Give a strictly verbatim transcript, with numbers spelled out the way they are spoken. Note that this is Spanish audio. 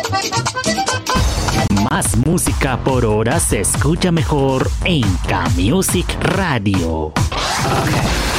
Más música por hora se escucha mejor en K-Music Radio. Okay.